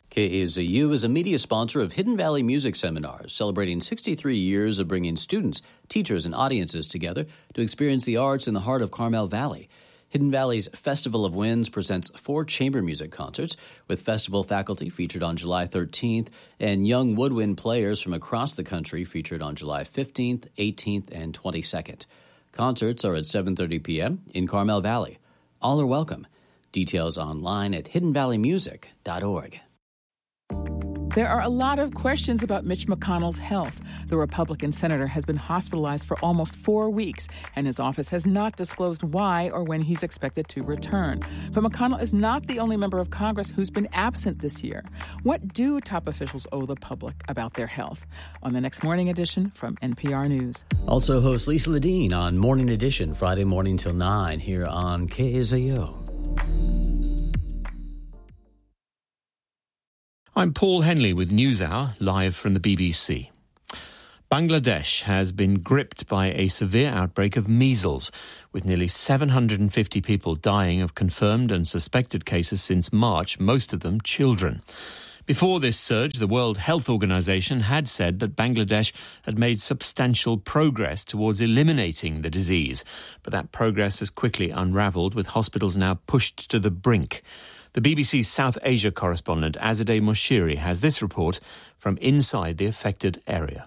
KAZU is a media sponsor of Hidden Valley Music Seminars, celebrating 63 years of bringing students, teachers, and audiences together to experience the arts in the heart of Carmel Valley. Hidden Valley's Festival of Winds presents 4 chamber music concerts, with festival faculty featured on July 13th and young woodwind players from across the country featured on July 15th, 18th, and 22nd. Concerts are at 7:30 p.m. in Carmel Valley. All are welcome. Details online at hiddenvalleymusic.org. There are a lot of questions about Mitch McConnell's health. The Republican senator has been hospitalized for almost 4 weeks, and his office has not disclosed why or when he's expected to return. But McConnell is not the only member of Congress who's been absent this year. What do top officials owe the public about their health? On the next Morning Edition from NPR News. Also hosts Lisa Ledeen on Morning Edition, Friday morning till 9 here on KAZU. I'm Paul Henley with NewsHour, live from the BBC. Bangladesh has been gripped by a severe outbreak of measles, with nearly 750 people dying of confirmed and suspected cases since March, most of them children. Before this surge, the World Health Organization had said that Bangladesh had made substantial progress towards eliminating the disease, but that progress has quickly unravelled, with hospitals now pushed to the brink. The BBC's South Asia correspondent Azadeh Moshiri has this report from inside the affected area.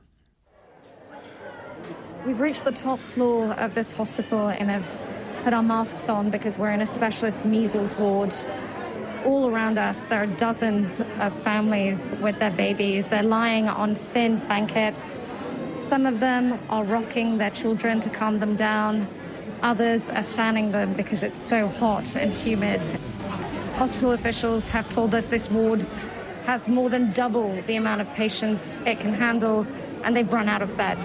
We've reached the top floor of this hospital and have put our masks on because we're in a specialist measles ward. All around us, there are dozens of families with their babies. They're lying on thin blankets. Some of them are rocking their children to calm them down. Others are fanning them because it's so hot and humid. Hospital officials have told us this ward has more than double the amount of patients it can handle, and they've run out of beds.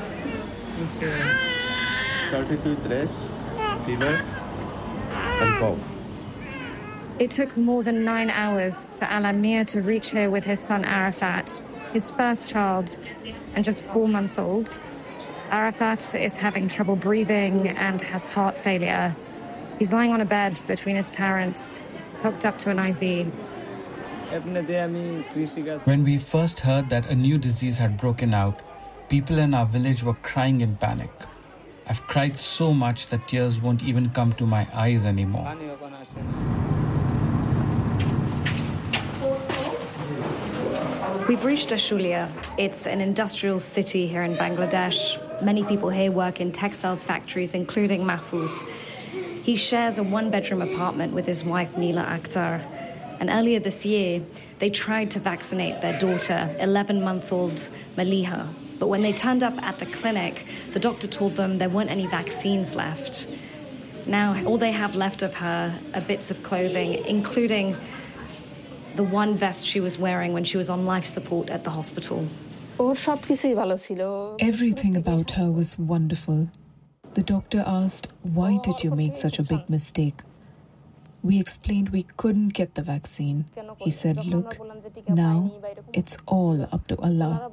32 stress, fever, and cough. It took more than 9 hours for Al-Amir to reach here with his son Arafat, his first child, and just 4 months old. Arafat is having trouble breathing and has heart failure. He's lying on a bed between his parents, hooked up to an IV. When we first heard that a new disease had broken out, people in our village were crying in panic. I've cried so much that tears won't even come to my eyes anymore. We've reached Ashulia. It's an industrial city here in Bangladesh. Many people here work in textiles factories, including Mahfouz. He shares a 1-bedroom apartment with his wife, Neela Akhtar. And earlier this year, they tried to vaccinate their daughter, 11-month-old Maliha. But when they turned up at the clinic, the doctor told them there weren't any vaccines left. Now, all they have left of her are bits of clothing, including the one vest she was wearing when she was on life support at the hospital. Everything about her was wonderful. The doctor asked, "Why did you make such a big mistake?" We explained we couldn't get the vaccine. He said, "Look, now it's all up to Allah."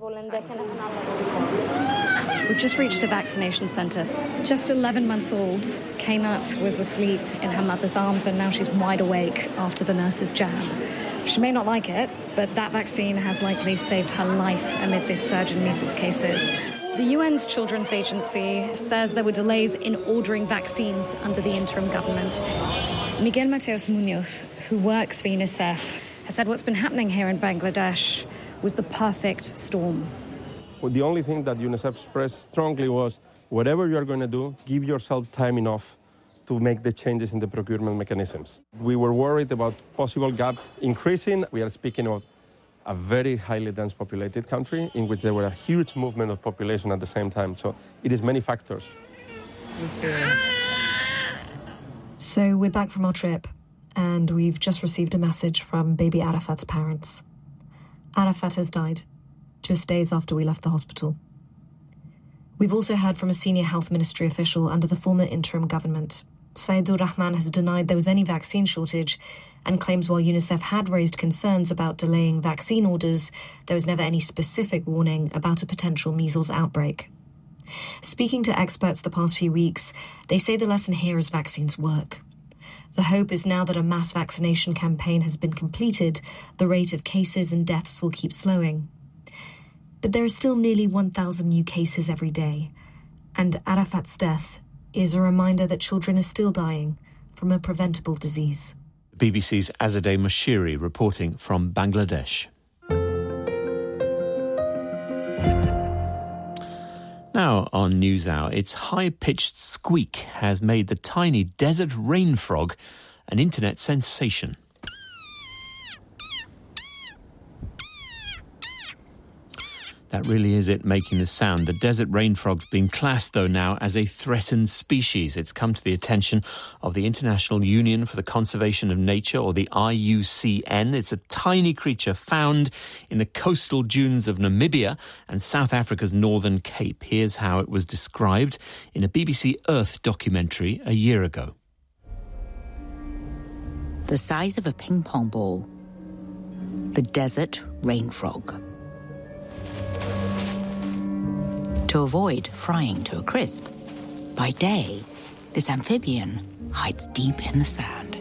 We've just reached a vaccination centre. Just 11 months old, Kainat was asleep in her mother's arms, and now she's wide awake after the nurse's jab. She may not like it, but that vaccine has likely saved her life amid this surge in measles cases. The UN's Children's Agency says there were delays in ordering vaccines under the interim government. Miguel Mateos Munoz, who works for UNICEF, has said what's been happening here in Bangladesh was the perfect storm. Well, the only thing that UNICEF expressed strongly was, whatever you are going to do, give yourself time enough to make the changes in the procurement mechanisms. We were worried about possible gaps increasing. We are speaking of a very highly dense populated country in which there were a huge movement of population at the same time. So it is many factors. So we're back from our trip, and we've just received a message from baby Arafat's parents. Arafat has died, just days after we left the hospital. We've also heard from a senior health ministry official under the former interim government. Saidur Rahman has denied there was any vaccine shortage and claims while UNICEF had raised concerns about delaying vaccine orders, there was never any specific warning about a potential measles outbreak. Speaking to experts the past few weeks, they say the lesson here is vaccines work. The hope is now that a mass vaccination campaign has been completed, the rate of cases and deaths will keep slowing. But there are still nearly 1,000 new cases every day, and Arafat's death is a reminder that children are still dying from a preventable disease. BBC's Azadeh Moshiri reporting from Bangladesh. Now on NewsHour, its high-pitched squeak has made the tiny desert rain frog an internet sensation. That really is it, making the sound. The desert rain frog's been classed, though, now as a threatened species. It's come to the attention of the International Union for the Conservation of Nature, or the IUCN. It's a tiny creature found in the coastal dunes of Namibia and South Africa's Northern Cape. Here's how it was described in a BBC Earth documentary a year ago. The size of a ping pong ball. The desert rain frog. To avoid frying to a crisp, by day, this amphibian hides deep in the sand.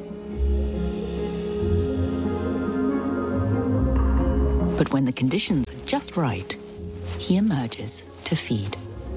But when the conditions are just right, he emerges to feed.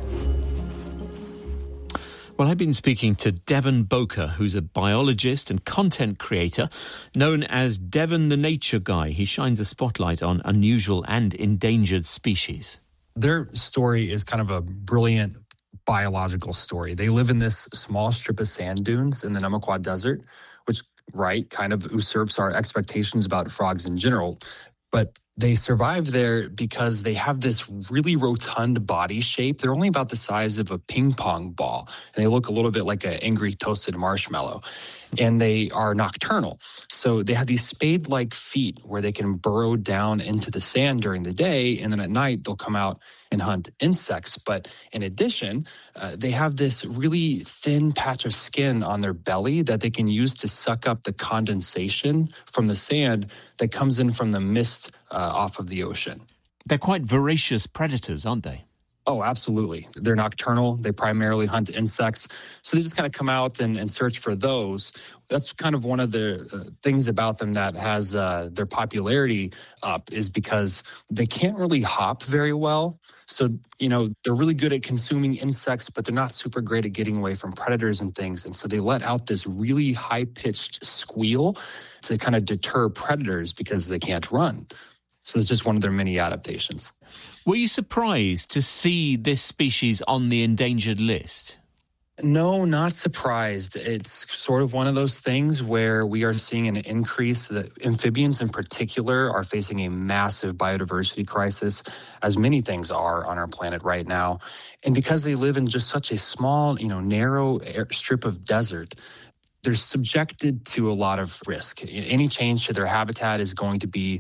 Well, I've been speaking to Devon Boker, who's a biologist and content creator known as Devon the Nature Guy. He shines a spotlight on unusual and endangered species. Their story is kind of a brilliant biological story. They live in this small strip of sand dunes in the Namaqua Desert, which, kind of usurps our expectations about frogs in general. But they survive there because they have this really rotund body shape. They're only about the size of a ping pong ball, and they look a little bit like an angry toasted marshmallow. And they are nocturnal. So they have these spade-like feet where they can burrow down into the sand during the day, and then at night they'll come out and hunt insects. But in addition, they have this really thin patch of skin on their belly that they can use to suck up the condensation from the sand that comes in from the mist off of the ocean. They're quite voracious predators, aren't they? Oh, absolutely. They're nocturnal. They primarily hunt insects. So they just kind of come out and search for those. That's kind of one of the things about them that has their popularity up, is because they can't really hop very well. So, they're really good at consuming insects, but they're not super great at getting away from predators and things. And so they let out this really high-pitched squeal to kind of deter predators because they can't run. So it's just one of their many adaptations. Were you surprised to see this species on the endangered list? No, not surprised. It's sort of one of those things where we are seeing an increase. The amphibians in particular are facing a massive biodiversity crisis, as many things are on our planet right now. And because they live in just such a small, narrow strip of desert, they're subjected to a lot of risk. Any change to their habitat is going to be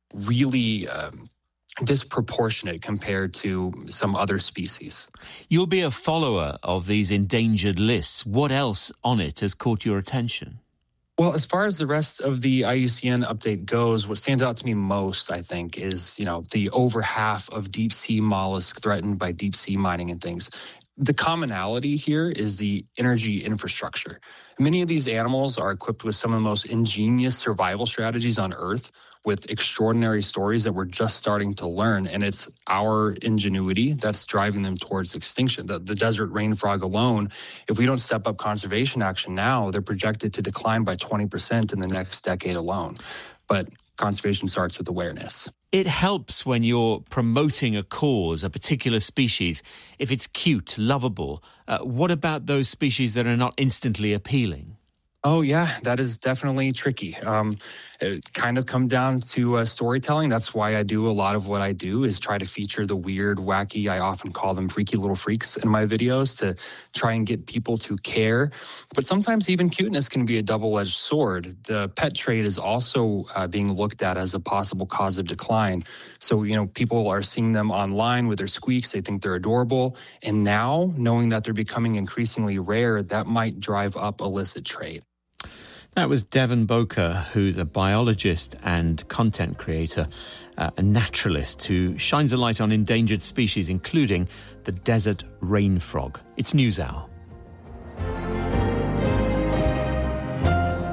really disproportionate compared to some other species. You'll be a follower of these endangered lists. What else on it has caught your attention? Well, as far as the rest of the IUCN update goes, what stands out to me most, I think, is, the over half of deep sea mollusks threatened by deep sea mining and things. The commonality here is the energy infrastructure. Many of these animals are equipped with some of the most ingenious survival strategies on Earth, with extraordinary stories that we're just starting to learn. And it's our ingenuity that's driving them towards extinction. The desert rain frog alone, if we don't step up conservation action now, they're projected to decline by 20% in the next decade alone. But conservation starts with awareness. It helps when you're promoting a cause, a particular species, if it's cute, lovable. What about those species that are not instantly appealing? Oh, yeah, that is definitely tricky. It kind of come down to storytelling. That's why I do a lot of what I do, is try to feature the weird, wacky, I often call them freaky little freaks in my videos, to try and get people to care. But sometimes even cuteness can be a double-edged sword. The pet trade is also being looked at as a possible cause of decline. So, people are seeing them online with their squeaks. They think they're adorable. And now, knowing that they're becoming increasingly rare, that might drive up illicit trade. That was Devon Boker, who's a biologist and content creator, a naturalist who shines a light on endangered species, including the desert rain frog. It's NewsHour.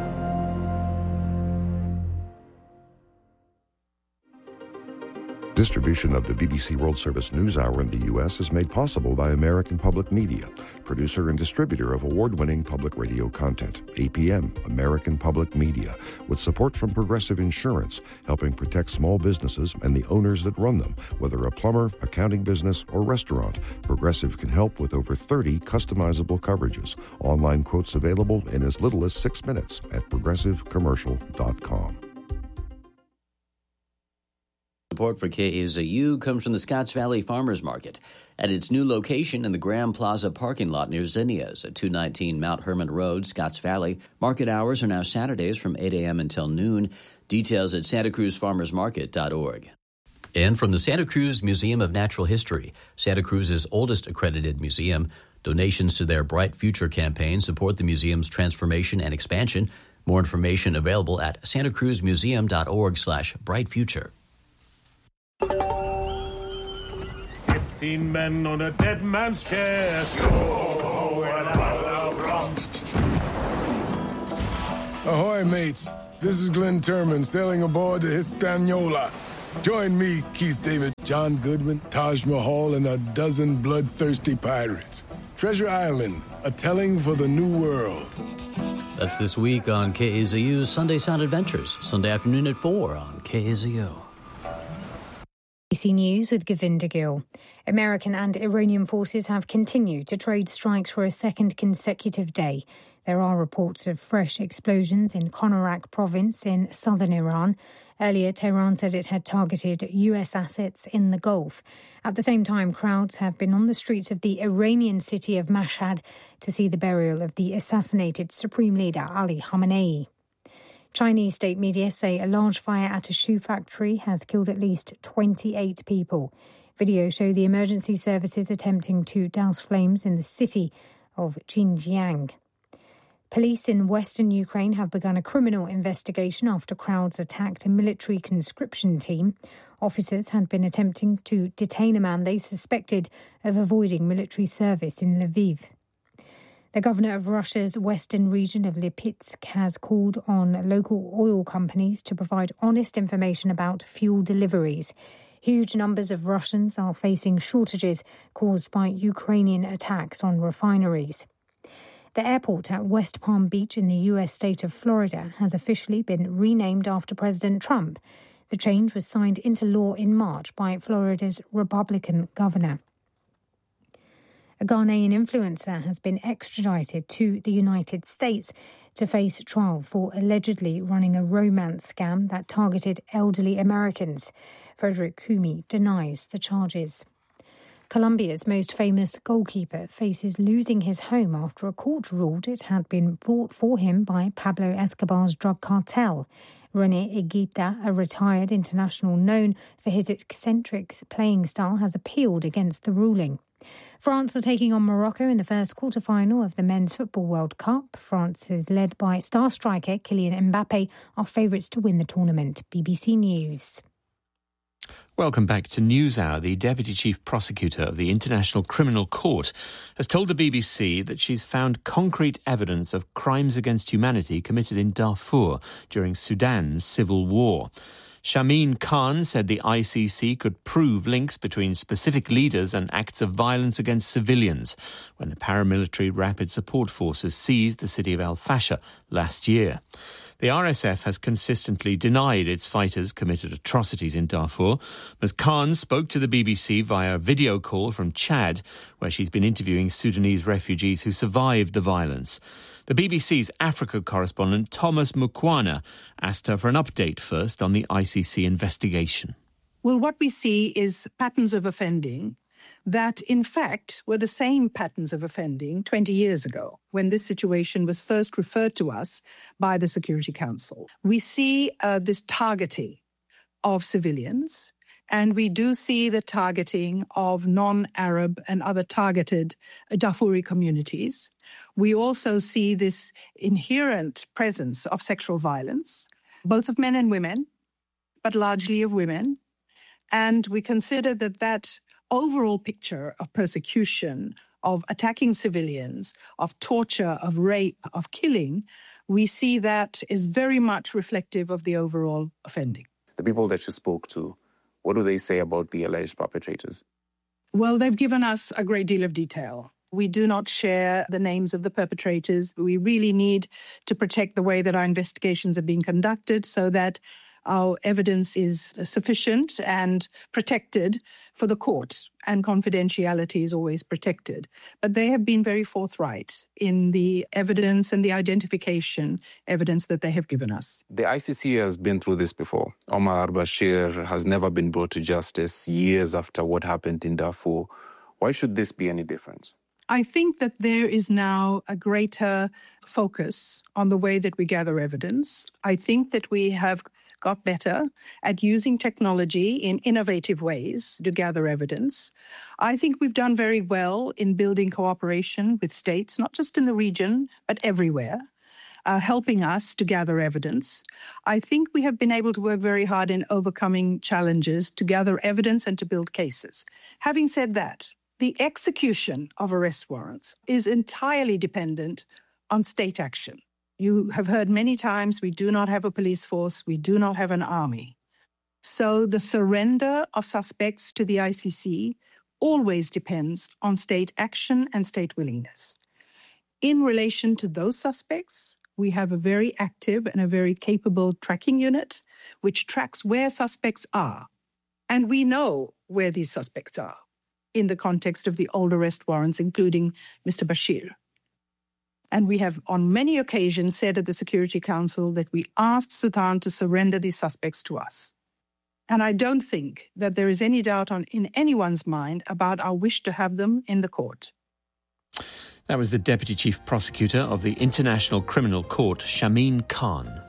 Distribution of the BBC World Service NewsHour in the U.S. is made possible by American Public Media, producer and distributor of award-winning public radio content. APM, American Public Media, with support from Progressive Insurance, helping protect small businesses and the owners that run them. Whether a plumber, accounting business, or restaurant, Progressive can help with over 30 customizable coverages. Online quotes available in as little as 6 minutes at progressivecommercial.com. Support for KAZU comes from the Scotts Valley Farmers Market. At its new location in the Graham Plaza parking lot near Zinnia's at 219 Mount Hermon Road, Scotts Valley, market hours are now Saturdays from 8 a.m. until noon. Details at santacruzfarmersmarket.org. And from the Santa Cruz Museum of Natural History, Santa Cruz's oldest accredited museum, donations to their Bright Future campaign support the museum's transformation and expansion. More information available at santacruzmuseum.org/brightfuture. 15 men on a dead man's chest. Ahoy, mates. This is Glenn Turman sailing aboard the Hispaniola. Join me, Keith David, John Goodman, Taj Mahal, and a dozen bloodthirsty pirates. Treasure Island, a telling for the new world. That's this week on KAZU's Sunday Sound Adventures, Sunday afternoon at 4 on KAZU. BBC News with Govinda Gill. American and Iranian forces have continued to trade strikes for a second consecutive day. There are reports of fresh explosions in Konarak province in southern Iran. Earlier, Tehran said it had targeted US assets in the Gulf. At the same time, crowds have been on the streets of the Iranian city of Mashhad to see the burial of the assassinated Supreme Leader Ali Khamenei. Chinese state media say a large fire at a shoe factory has killed at least 28 people. Videos show the emergency services attempting to douse flames in the city of Xinjiang. Police in western Ukraine have begun a criminal investigation after crowds attacked a military conscription team. Officers had been attempting to detain a man they suspected of avoiding military service in Lviv. The governor of Russia's western region of Lipetsk has called on local oil companies to provide honest information about fuel deliveries. Huge numbers of Russians are facing shortages caused by Ukrainian attacks on refineries. The airport at West Palm Beach in the U.S. state of Florida has officially been renamed after President Trump. The change was signed into law in March by Florida's Republican governor. A Ghanaian influencer has been extradited to the United States to face trial for allegedly running a romance scam that targeted elderly Americans. Frederick Kumi denies the charges. Colombia's most famous goalkeeper faces losing his home after a court ruled it had been bought for him by Pablo Escobar's drug cartel. René Higuita, a retired international known for his eccentric playing style, has appealed against the ruling. France are taking on Morocco in the first quarter-final of the Men's Football World Cup. France is led by star striker Kylian Mbappe, are favourites to win the tournament. BBC News. Welcome back to NewsHour. The Deputy Chief Prosecutor of the International Criminal Court has told the BBC that she's found concrete evidence of crimes against humanity committed in Darfur during Sudan's civil war. Shamin Khan said the ICC could prove links between specific leaders and acts of violence against civilians when the paramilitary Rapid Support Forces seized the city of Al Fasher last year. The RSF has consistently denied its fighters committed atrocities in Darfur. Ms. Khan spoke to the BBC via a video call from Chad, where she's been interviewing Sudanese refugees who survived the violence. The BBC's Africa correspondent Thomas Mukwana asked her for an update first on the ICC investigation. Well, what we see is patterns of offending that, in fact, were the same patterns of offending 20 years ago, when this situation was first referred to us by the Security Council. We see this targeting of civilians, and we do see the targeting of non-Arab and other targeted Darfuri communities. We also see this inherent presence of sexual violence, both of men and women, but largely of women. And we consider that overall picture of persecution, of attacking civilians, of torture, of rape, of killing, we see that is very much reflective of the overall offending. The people that you spoke to What do they say about the alleged perpetrators? Well, they've given us a great deal of detail. We do not share the names of the perpetrators. We really need to protect the way that our investigations are being conducted so that our evidence is sufficient and protected for the court, and confidentiality is always protected. But they have been very forthright in the evidence and the identification evidence that they have given us. The ICC has been through this before. Omar al-Bashir has never been brought to justice years after what happened in Darfur. Why should this be any different? I think that there is now a greater focus on the way that we gather evidence. I think that we have got better at using technology in innovative ways to gather evidence. I think we've done very well in building cooperation with states, not just in the region, but everywhere, helping us to gather evidence. I think we have been able to work very hard in overcoming challenges to gather evidence and to build cases. Having said that, the execution of arrest warrants is entirely dependent on state action. You have heard many times we do not have a police force, we do not have an army. So the surrender of suspects to the ICC always depends on state action and state willingness. In relation to those suspects, we have a very active and a very capable tracking unit which tracks where suspects are. And we know where these suspects are in the context of the old arrest warrants, including Mr. Bashir. And we have on many occasions said at the Security Council that we asked Sudan to surrender these suspects to us. And I don't think that there is any doubt in anyone's mind about our wish to have them in the court. That was the Deputy Chief Prosecutor of the International Criminal Court, Shamin Khan.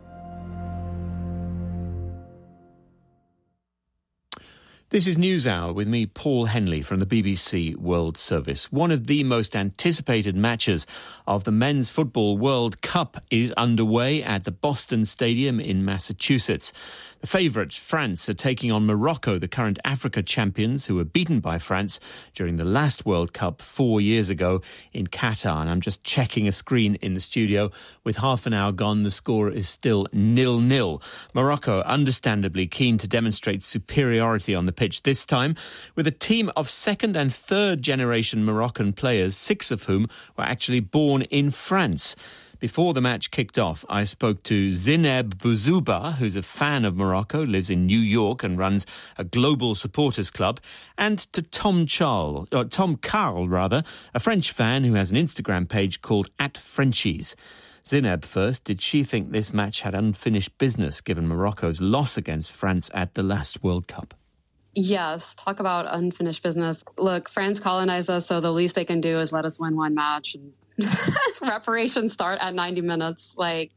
This is NewsHour with me, Paul Henley, from the BBC World Service. One of the most anticipated matches of the Men's Football World Cup is underway at the Boston Stadium in Massachusetts. The favourites, France, are taking on Morocco, the current Africa champions, who were beaten by France during the last World Cup 4 years ago in Qatar. And I'm just checking a screen in the studio. With half an hour gone, the score is still 0-0. Morocco, understandably keen to demonstrate superiority on the pitch this time, with a team of second and third generation Moroccan players, 6 of whom were actually born in France. Before the match kicked off, I spoke to Zineb Bouzouba, who's a fan of Morocco, lives in New York and runs a global supporters club, and to Tom Carl, a French fan who has an Instagram page called @Frenchies. Zineb first, did she think this match had unfinished business given Morocco's loss against France at the last World Cup? Yes, talk about unfinished business. Look, France colonized us, so the least they can do is let us win one match and reparations start at 90 minutes.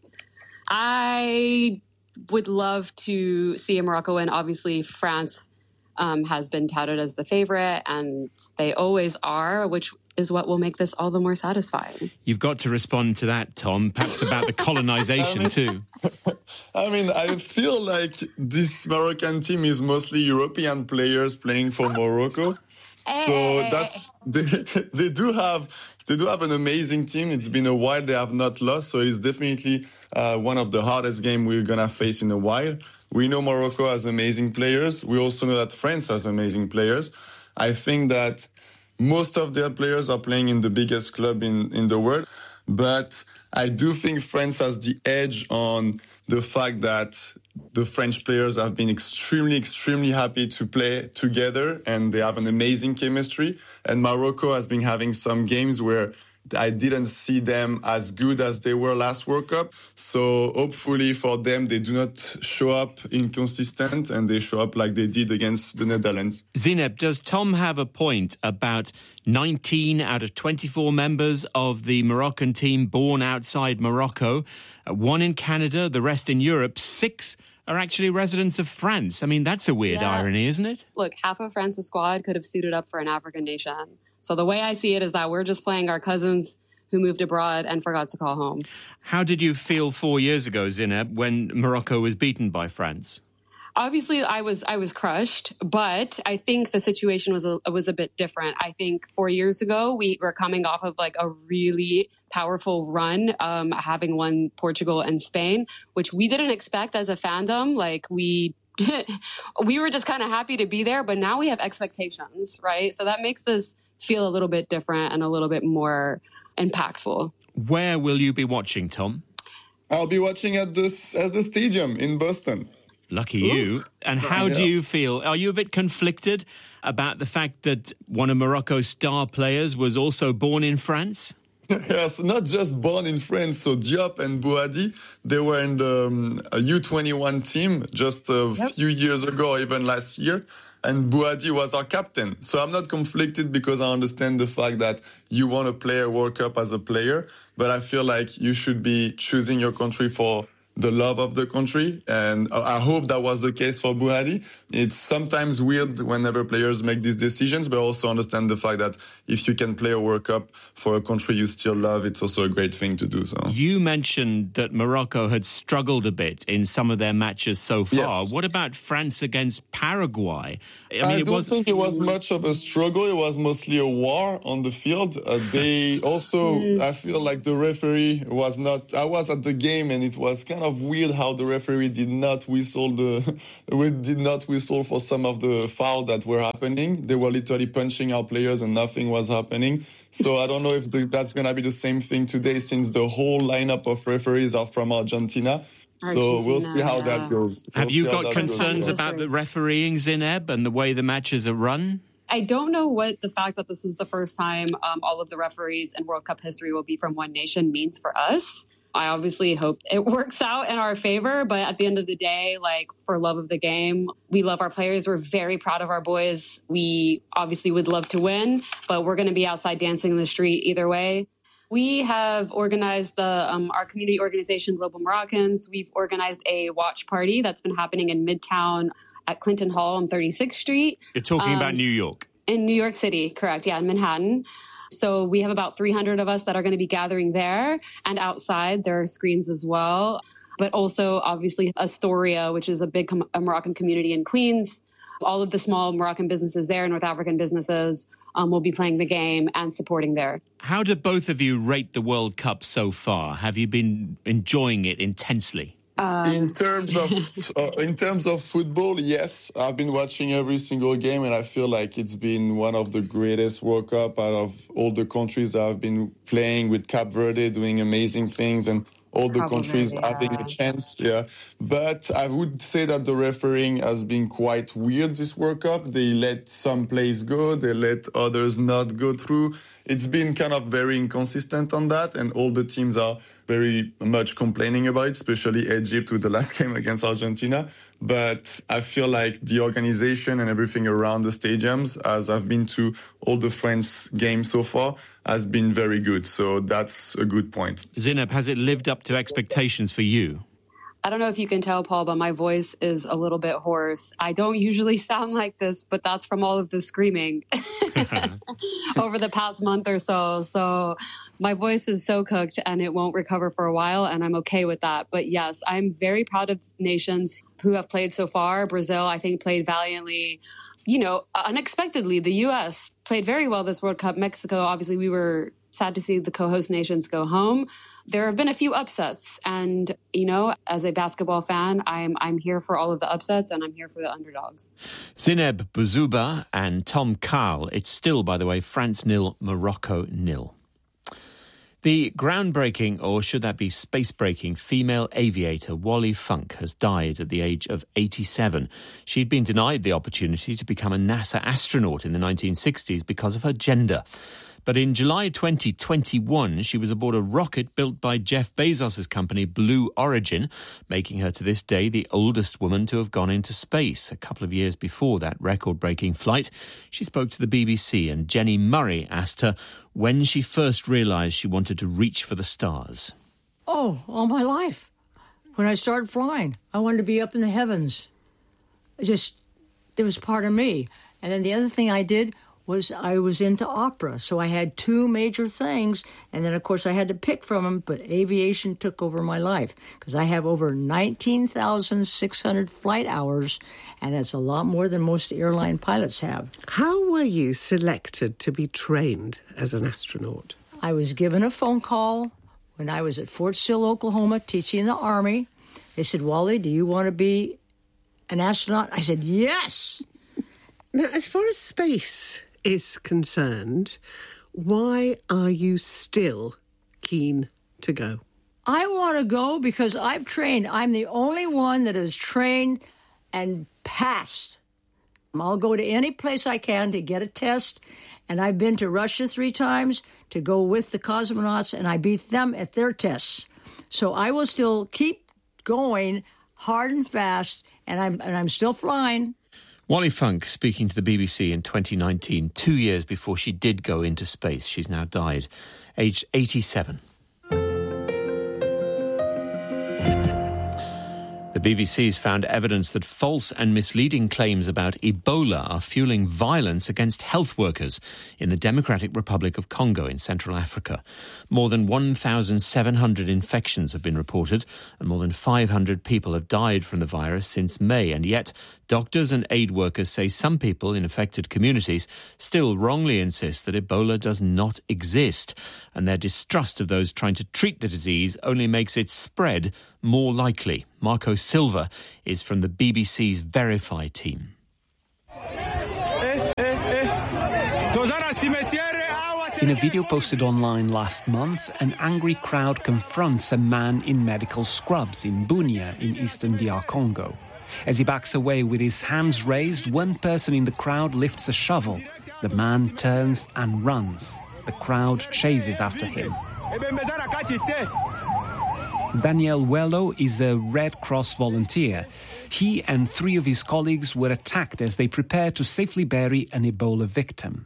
I would love to see a Morocco win. Obviously, France has been touted as the favorite, and they always are, which is what will make this all the more satisfying. You've got to respond to that, Tom, perhaps about the colonization too. I feel like this Moroccan team is mostly European players playing for Morocco. So they do have an amazing team. It's been a while they have not lost, so it's definitely one of the hardest games we're gonna face in a while. We know Morocco has amazing players. We also know that France has amazing players. I think that most of their players are playing in the biggest club in the world, but I do think France has the edge on the fact that the French players have been extremely, extremely happy to play together, and they have an amazing chemistry. And Morocco has been having some games where I didn't see them as good as they were last World Cup. So hopefully for them, they do not show up inconsistent and they show up like they did against the Netherlands. Zineb, does Tom have a point about 19 out of 24 members of the Moroccan team born outside Morocco, 1 in Canada, the rest in Europe, 6 are actually residents of France? I mean, that's a weird irony, isn't it? Look, half of France's squad could have suited up for an African nation. So the way I see it is that we're just playing our cousins who moved abroad and forgot to call home. How did you feel 4 years ago, Zineb, when Morocco was beaten by France? Obviously, I was crushed, but I think the situation was a bit different. I think 4 years ago, we were coming off of a really powerful run, having won Portugal and Spain, which we didn't expect as a fandom. We we were just kind of happy to be there, but now we have expectations, right? So that makes this feel a little bit different and a little bit more impactful. Where will you be watching, Tom? I'll be watching at the stadium in Boston. Lucky you. And how do you feel? Are you a bit conflicted about the fact that one of Morocco's star players was also born in France? Yes, not just born in France. So Diop and Bouhaddi, they were in the U21 team just a few years ago, even last year. And Bouhaddi was our captain. So I'm not conflicted because I understand the fact that you want to play a World Cup as a player. But I feel like you should be choosing your country for the love of the country. And I hope that was the case for Bouhaddi. It's sometimes weird whenever players make these decisions, but I also understand the fact that if you can play a World Cup for a country you still love, it's also a great thing to do. So you mentioned that Morocco had struggled a bit in some of their matches so far. Yes. What about France against Paraguay? I don't think it was much of a struggle. It was mostly a war on the field. They also, I feel like the referee was not. I was at the game, and it was kind of weird how the referee did not whistle for some of the foul that were happening. They were literally punching our players, and nothing was happening. So I don't know if that's going to be the same thing today, since the whole lineup of referees are from Argentina. So we'll see how that goes. Have you got concerns about the refereeing, Zineb, and the way the matches are run? I don't know what the fact that this is the first time all of the referees in World Cup history will be from one nation means for us. I obviously hope it works out in our favor, but at the end of the day, like, for love of the game, we love our players. We're very proud of our boys. We obviously would love to win, but we're going to be outside dancing in the street either way. We have organized our community organization, Global Moroccans. We've organized a watch party that's been happening in Midtown at Clinton Hall on 36th Street. You're talking about New York? In New York City, correct. Yeah, in Manhattan. So we have about 300 of us that are going to be gathering there. And outside, there are screens as well. But also, obviously, Astoria, which is a big Moroccan community in Queens. All of the small Moroccan businesses there, North African businesses, will be playing the game and supporting there. How do both of you rate the World Cup so far? Have you been enjoying it intensely? In terms of football, yes. I've been watching every single game, and I feel like it's been one of the greatest World Cup out of all the countries that have been playing, with Cape Verde doing amazing things and all the countries having a chance. Yeah. But I would say that the refereeing has been quite weird this World Cup. They let some plays go, they let others not go through. It's been kind of very inconsistent on that, and all the teams are very much complaining about it, especially Egypt with the last game against Argentina. But I feel like the organization and everything around the stadiums, as I've been to all the French games so far, has been very good. So that's a good point. Zineb, has it lived up to expectations for you? I don't know if you can tell, Paul, but my voice is a little bit hoarse. I don't usually sound like this, but that's from all of the screaming over the past month or so. So my voice is so cooked and it won't recover for a while, and I'm okay with that. But yes, I'm very proud of nations who have played so far. Brazil, I think, played valiantly. You know, unexpectedly, the U.S. played very well this World Cup. Mexico, obviously, we were sad to see the co-host nations go home. There have been a few upsets, and, you know, as a basketball fan, I'm here for all of the upsets, and I'm here for the underdogs. Zineb Bouzouba and Tom Carl. It's still, by the way, France 0, Morocco 0. The groundbreaking, or should that be space-breaking, female aviator Wally Funk has died at the age of 87. She'd been denied the opportunity to become a NASA astronaut in the 1960s because of her gender. But in July 2021, she was aboard a rocket built by Jeff Bezos' company Blue Origin, making her to this day the oldest woman to have gone into space. A couple of years before that record-breaking flight, she spoke to the BBC, and Jenny Murray asked her when she first realised she wanted to reach for the stars. Oh, all my life. When I started flying, I wanted to be up in the heavens. It was part of me. And then the other thing I did was I was into opera. So I had two major things, and then, of course, I had to pick from them, but aviation took over my life because I have over 19,600 flight hours, and that's a lot more than most airline pilots have. How were you selected to be trained as an astronaut? I was given a phone call when I was at Fort Sill, Oklahoma, teaching the Army. They said, Wally, do you want to be an astronaut? I said, yes. Now, as far as space is concerned, why are you still keen to go? I want to go because I've trained. I'm the only one that has trained and passed. I'll go to any place I can to get a test, and I've been to Russia 3 times to go with the cosmonauts, and I beat them at their tests. So I will still keep going hard and fast, and I'm still flying. Wally Funk speaking to the BBC in 2019, 2 years before she did go into space. She's now died, aged 87. The BBC's found evidence that false and misleading claims about Ebola are fueling violence against health workers in the Democratic Republic of Congo in Central Africa. More than 1,700 infections have been reported and more than 500 people have died from the virus since May. And yet, doctors and aid workers say some people in affected communities still wrongly insist that Ebola does not exist, and their distrust of those trying to treat the disease only makes its spread more likely. Marco Silva is from the BBC's Verify team. In a video posted online last month, an angry crowd confronts a man in medical scrubs in Bunia in eastern DR Congo. As he backs away with his hands raised, one person in the crowd lifts a shovel. The man turns and runs. The crowd chases after him. Daniel Wello is a Red Cross volunteer. He and 3 of his colleagues were attacked as they prepared to safely bury an Ebola victim.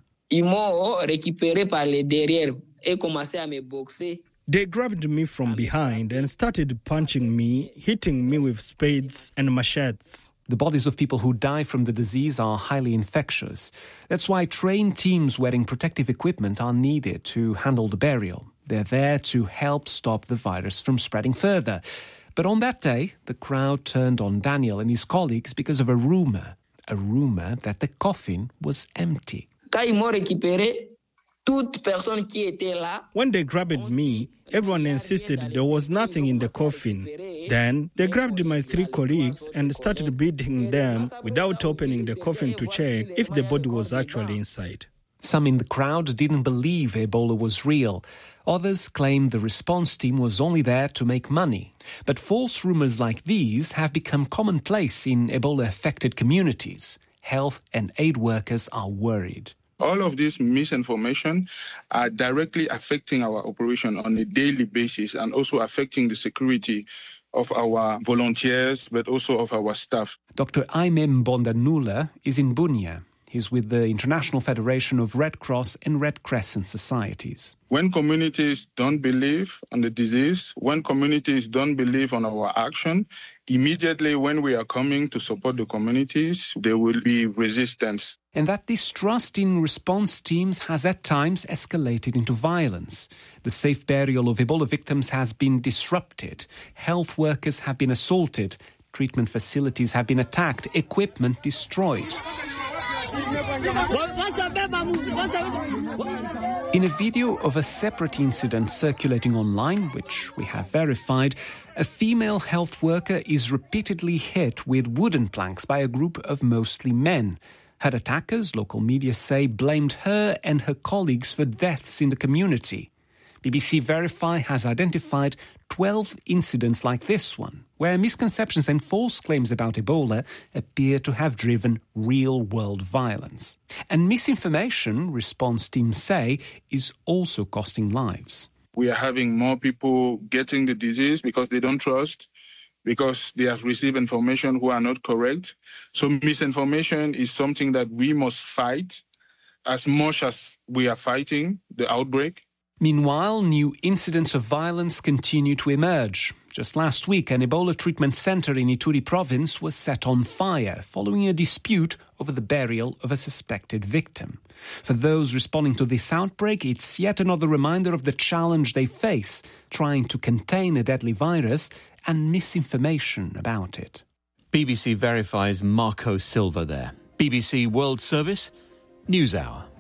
They grabbed me from behind and started punching me, hitting me with spades and machetes. The bodies of people who die from the disease are highly infectious. That's why trained teams wearing protective equipment are needed to handle the burial. They're there to help stop the virus from spreading further. But on that day, the crowd turned on Daniel and his colleagues because of a rumour that the coffin was empty. When they grabbed me, everyone insisted there was nothing in the coffin. Then they grabbed my 3 colleagues and started beating them without opening the coffin to check if the body was actually inside. Some in the crowd didn't believe Ebola was real. Others claimed the response team was only there to make money. But false rumours like these have become commonplace in Ebola-affected communities. Health and aid workers are worried. All of this misinformation are directly affecting our operation on a daily basis and also affecting the security of our volunteers, but also of our staff. Dr. Aime Mbonda-Nula is in Bunia. He's with the International Federation of Red Cross and Red Crescent Societies. When communities don't believe on the disease, when communities don't believe on our action, immediately when we are coming to support the communities, there will be resistance. And that distrust in response teams has at times escalated into violence. The safe burial of Ebola victims has been disrupted. Health workers have been assaulted. Treatment facilities have been attacked. Equipment destroyed. In a video of a separate incident circulating online, which we have verified, a female health worker is repeatedly hit with wooden planks by a group of mostly men. Her attackers, local media say, blamed her and her colleagues for deaths in the community. BBC Verify has identified 12 incidents like this one, where misconceptions and false claims about Ebola appear to have driven real-world violence. And misinformation, response teams say, is also costing lives. We are having more people getting the disease because they don't trust, because they have received information who are not correct. So misinformation is something that we must fight as much as we are fighting the outbreak. Meanwhile, new incidents of violence continue to emerge. Just last week, an Ebola treatment centre in Ituri province was set on fire following a dispute over the burial of a suspected victim. For those responding to this outbreak, it's yet another reminder of the challenge they face, trying to contain a deadly virus and misinformation about it. BBC Verify's Marco Silva there. BBC World Service, NewsHour.